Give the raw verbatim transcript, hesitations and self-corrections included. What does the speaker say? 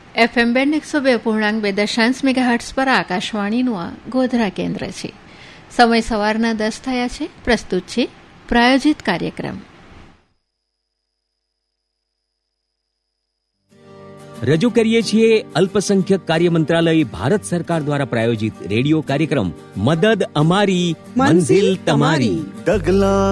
FM band એકસો બે પૂર્ણાંક બે દશાંશ મેગાહર્ટ્ઝ પર આકાશવાણીનું આ ગોધરા કેન્દ્ર છે. સમય સવારના દસ થયા છે. પ્રસ્તુત છે પ્રાયોજિત કાર્યક્રમ. રજૂ કરીએ છીએ અલ્પસંખ્યક કાર્ય મંત્રાલય ભારત સરકાર દ્વારા પ્રાયોજિત રેડિયો કાર્યક્રમ મદદ અમારી મંઝિલ તમારી.